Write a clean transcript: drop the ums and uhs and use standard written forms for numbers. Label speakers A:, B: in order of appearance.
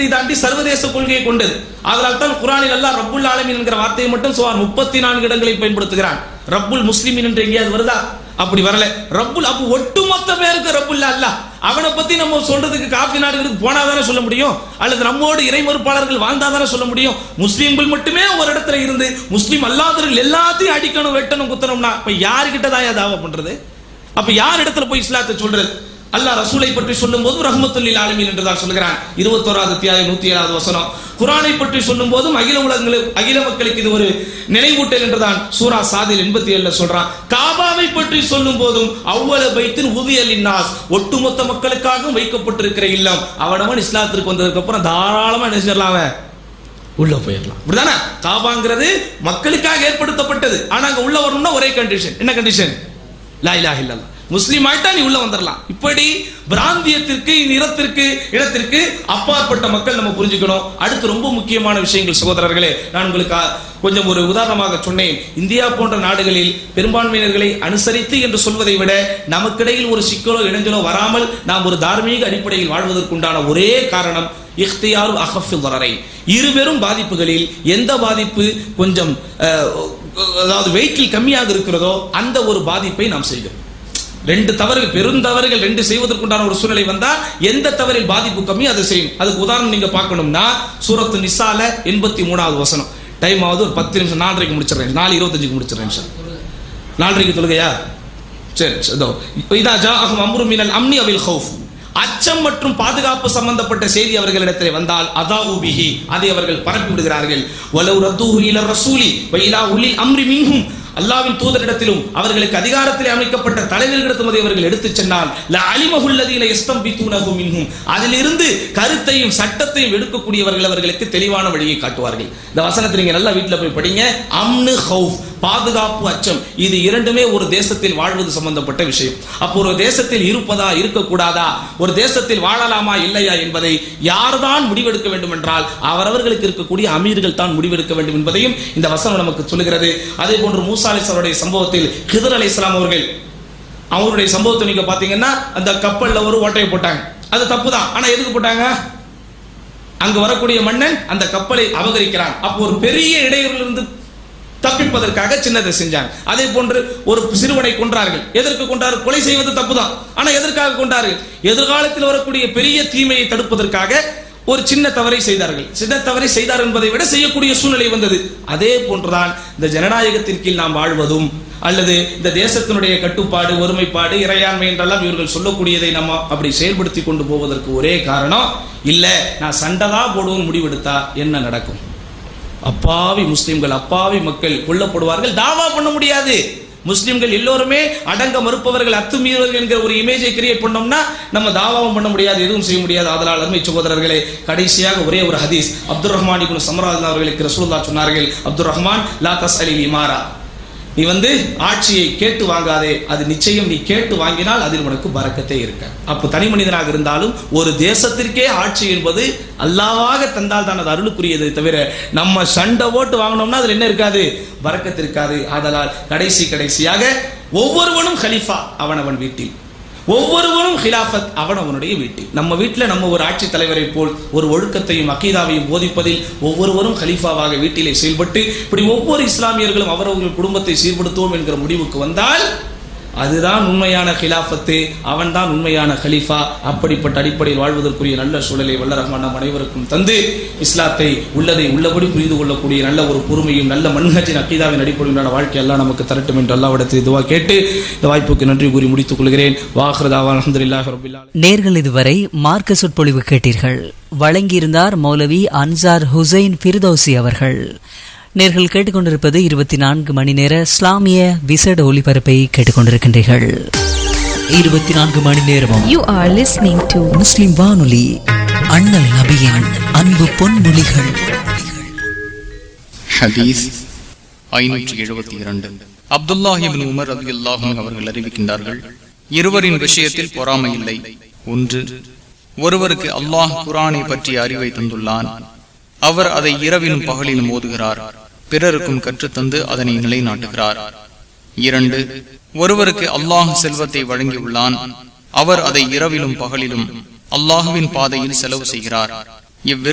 A: பிராந்தியத்தை தாண்டி சர்வதேச கொள்கையை கொண்டது. அதனால் தான் குர்ஆனில் அல்லாஹ் ரப்புல் ஆலமீன் என்கிற வார்த்தையை மட்டும் சுமார் 34 இடங்களில் பயன்படுத்துகிறான். ரப்புல் முஸ்லிமின் என்று எங்கேயாவது வருதா? அப்படி வரல. ரப்புல் அப்ப ஒட்டுமொத்த பேருக்கு ரப்புல் அல்லாஹ். அவனை பத்தி நம்ம சொல்றதுக்கு காஃபி நாடுகளுக்கு போனாதானே சொல்ல முடியும், அல்லது நம்மோடு இறை மறுப்பாளர்கள் வாழ்ந்தாதானே சொல்ல முடியும். முஸ்லீம்கள் மட்டுமே ஒரு இடத்துல இருந்து முஸ்லீம் அல்லாதவர்கள் எல்லாத்தையும் அடிக்கணும், வெட்டணும், குத்தணும்னா இப்ப யாருக்கிட்ட தான் தாவா பண்றது? அப்ப யார் இடத்துல போய் இஸ்லாத்தை சொல்றது? அல்லாஹ் ரசூலை பற்றி சொல்லும் போது ரஹ்மத்துல் லில் ஆலமீன் என்று தான் சொல்கிறான். 21வது அத்தியாயம் 107வது வசனம். குர்ஆனை பற்றி சொல்லும் போதும் அகில மக்களுக்கு இது ஒரு நினைவூட்டல் என்றுதான் சூரா சாதில் 87 சொல்றான். காபாவை பற்றி சொல்லும் போதும் அவ்வள பைத்தின் உதியல் இன்னாஸ், ஒட்டுமொத்த மக்களுக்காக வைக்கப்பட்டிருக்கிற இல்லம். அவனவன் இஸ்லாத்திற்கு வந்ததுக்கு அப்புறம் தாராளமா என்ன செய்யலாம், உள்ள போயிடலாம். இப்படிதானே? காபாங்கிறது மக்களுக்காக ஏற்படுத்தப்பட்டது. ஆனா அங்க உள்ள வரணும்னா ஒரே கண்டிஷன். என்ன கண்டிஷன்? லா இலாஹ இல்லல்லாஹ். முஸ்லீம் ஆயிட்டா நீ உள்ள வந்துடலாம். இப்படி பிராந்தியத்திற்கு, இடத்திற்கு அப்பாற்பட்ட மக்கள் நம்ம புரிஞ்சுக்கணும். அடுத்து ரொம்ப முக்கியமான விஷயங்கள் சகோதரர்களே, நான் உங்களுக்கு கொஞ்சம் ஒரு உதாரணமாக சொன்னேன். இந்தியா போன்ற நாடுகளில் பெரும்பான்மையினர்களை அனுசரித்து என்று சொல்வதை விட நமக்கிடையில் ஒரு சிக்கலோ இடைஞ்சலோ வராமல் நாம் ஒரு தார்மீக அடிப்படையில் வாழ்வதற்குண்டான ஒரே காரணம் இக்தியாரு அகஃபில் வரரை. இருபெரும் பாதிப்புகளில் எந்த பாதிப்பு கொஞ்சம் அதாவது வெயிட்டில் கம்மியாக இருக்கிறதோ அந்த ஒரு பாதிப்பை நாம் செய்கிறோம். ரெண்டு தவறுகள், பெருந்தவறுகள் ரெண்டு செய்வதற்குண்டான ஒரு சூழ்நிலை வந்தா எந்த தவறில் பாதிப்பு கம்மி அதை செய்யும். அதுக்கு உதாரணம் நீங்க பார்க்கணும்னா சூரத்து நிசால 83வது வசனம். டைம் ஆகுது, ஒரு 10 நிமிஷம். 4:30 முடிச்சிடறேன், 4:25 முடிச்சிடறேன். 4:30 தொழுகையா? சரி. இதா ஜாஅஹும் அம்ருன் மினல் அம்னி அவில் ஹௌஃப், அச்சம் மற்றும் பாதுகாப்பு சம்பந்தப்பட்ட செய்தி அவர்களிடத்தில் வந்தால் அதாஉ பிஹி, அதை அவர்கள் பரப்பி விடுகிறார்கள். வலவ் ரத்தூஹு இலர் ரசூலி வ இலா உலில் அம்ரி மின்ஹும், அல்லாஹ்வின் தூதரிடத்திலும் அவர்களுக்கு அதிகாரத்தில் அமைக்கப்பட்ட தலைவர்களிடத்தும் அதை அவர்கள் எடுத்துச் சென்றால் லஅலிமஹுல் லதீன யஸ்தம்பிதுனஹு மின்ஹும், அதிலிருந்து கருத்தையும் சட்டத்தையும் எடுக்கக்கூடியவர்கள் அவர்களுக்கு தெளிவான வழியை காட்டுவார்கள். இந்த வசனத்தை நீங்க நல்லா வீட்டில் போய் படிங்க. அம்னு ஹௌஃப், பாதுகாப்பு, அச்சம், இது இரண்டுமே ஒரு தேசத்தில் வாழ்வது சம்பந்தப்பட்ட விஷயம். அப்போ ஒரு தேசத்தில் இருப்பதா இருக்கக்கூடாதா, ஒரு தேசத்தில் வாழலாமா இல்லையா என்பதை யார்தான் முடிவெடுக்க வேண்டும் என்றால் அவரவர்களுக்கு இருக்கக்கூடிய அமீர்கள் தான் முடிவெடுக்க வேண்டும் என்பதையும் இந்த வசனம் நமக்கு சொல்லுகிறது. அதே போன்று மூசா அலைஹிஸ்ஸலாமுடைய சம்பவத்தில் கிதர் அலைஹிஸ்ஸலாம் அவருடைய சம்பவத்தை நீங்க பாத்தீங்கன்னா அந்த கப்பல்ல ஒரு ஓட்டையை போட்டாங்க. அது தப்புதான். ஆனா எதுக்கு போட்டாங்க? அங்கு வரக்கூடிய மன்னன் அந்த கப்பலை அபகரிக்கிறான். அப்போ ஒரு பெரிய இடையூறிலிருந்து தப்பிப்பதற்காக சின்னதை செஞ்சாங்க. அதே போன்று ஒரு சிறுவனை கொன்றார்கள். எதற்கு கொன்றார்கள்? கொலை செய்வது தப்புதான். ஆனா எதற்காக கொன்றார்கள்? எதிர்காலத்தில் வரக்கூடிய பெரிய தீமையை தடுப்பதற்காக ஒரு சின்ன தவறை செய்தார்கள். சின்ன தவறை செய்தார் என்பதை விட செய்யக்கூடிய சூழ்நிலை வந்தது. அதே போன்றுதான் இந்த ஜனநாயகத்தின் கீழ் நாம் வாழ்வதும், அல்லது இந்த தேசத்தினுடைய கட்டுப்பாடு, ஒருமைப்பாடு, இறையாண்மை என்றெல்லாம் இவர்கள் சொல்லக்கூடியதை நம்ம அப்படி செயல்படுத்தி கொண்டு போவதற்கு ஒரே காரணம், இல்ல நான் சண்டைதா போடுவோம் முடிவெடுத்தா என்ன நடக்கும்? அப்பாவி முஸ்லிம்கள், அப்பாவி மக்கள் கொல்லப்படுவார்கள். தாவா பண்ண முடியாது. முஸ்லிம்கள் எல்லோருமே அடங்க மறுப்பவர்கள், அத்துமீறவர்கள் என்கிற ஒரு இமேஜை கிரியேட் பண்ணோம்னா நம்ம தாவாவும் பண்ண முடியாது, எதுவும் செய்ய முடியாது. அதனால் அருமை சகோதரர்களே, கடைசியாக ஒரே ஒரு ஹதீஸ். அப்துல் ரஹ்மான் இப்னு சம்ரா அவர்களுக்கு ரசூலுல்லாஹ் சொன்னார்கள், அப்துல் ரஹ்மான் லா தஸ்அலில் இமாரா, நீ ஆட்சியை கேட்டு வாங்காதே, அது நிச்சயம் நீ கேட்டு வாங்கினால் அதில் உனக்கு பரக்கத்தே இருக்க. அப்போ தனி மனிதனாக இருந்தாலும் ஒரு தேசத்திற்கே ஆட்சி என்பது அல்லாஹ்வாக தந்தால் தான் அது அருளுக்குரியதை தவிர நம்ம சண்டை ஓட்டு வாங்கினோம்னா அதில் என்ன இருக்காது? பரக்கத்து இருக்காது. ஆதலால் கடைசியாக ஒவ்வொருவனும் ஹலீஃபா அவனவன் வீட்டில், ஒவ்வொருவரும் ஹிலாஃபத் அவனவனுடைய வீட்டில். நம்ம வீட்டில் நம்ம ஒரு ஆட்சி தலைவரை போல் ஒரு ஒழுக்கத்தையும் அகீதாவையும் போதிப்பதில் ஒவ்வொருவரும் ஹலீஃபாவாக வீட்டிலே செயல்பட்டு இப்படி ஒவ்வொரு இஸ்லாமியர்களும் அவரவர்கள் குடும்பத்தை சீர்படுத்துவோம் என்கிற முடிவுக்கு வந்தால் அதுதான் உண்மையான ஹிலாஃபத்து, அவன் தான் உண்மையான ஹலீஃபா. அப்படிப்பட்ட அடிப்படையில் வாழ்வதற்குரிய நல்ல சூழலை வல்ல ரஹ்மான் நம் அனைவருக்கும் தந்து இஸ்லாத்தை உள்ளதை உள்ளபடி புரிந்து கொள்ளக்கூடிய நல்ல ஒரு பொறுமையும் நல்ல மன்ஹஜின் அகீதாவின் அடிப்படையிலான வாழ்க்கை எல்லாம் நமக்கு தரட்டும் என்று அல்லாஹ்விடத்தில் துஆ கேட்டு இந்த வாய்ப்புக்கு நன்றி கூறி முடித்துக் கொள்கிறேன். வாஹிரு தஅவானா அல்ஹம்துலில்லாஹி ரப்பில் ஆலமீன்.
B: நேர்கள் இதுவரை மார்க்க சொற்பொழிவு கேட்டீர்கள். வழங்கியிருந்தார் மௌலவி அன்சார் ஹுசைன் ஃபிர்தௌசி அவர்கள். நேர்கள் கேட்டுக்கொண்டிருப்பது 24 மணி நேர இஸ்லாமிய விசேட ஒலிபரப்பை கேட்டுக்கொண்டிருக்கின்றீர்கள். 24 மணி நேரமும்
C: You are listening to
B: முஸ்லிம் வானொலி, அண்ணல் நபியின் அன்பு பொன்மொழிகள்.
D: ஹதீஸ் 572. அப்துல்லாஹ் இப்னு உமர் ரலியல்லாஹு அன்ஹு அவர்கள் அறிவிக்கின்றார்கள், இருவரின் விஷயத்தில் பொறாமை இல்லை. ஒன்று, ஒருவருக்கு அல்லாஹ் குர்ஆனை பற்றிய அறிவை தந்துள்ளான். அவர் அதை இரவிலும் பகலிலும் ஓதுகிறார், பிறருக்கும் கற்றுத்தந்து அதனை நிலைநாட்டுகிறார். 2, ஒருவருக்கு அல்லாஹ் செல்வத்தை வழங்கியுள்ளான். அவர் அதை இரவிலும் பகலிலும் அல்லாஹுவின் பாதையில் செலவு செய்கிறார்.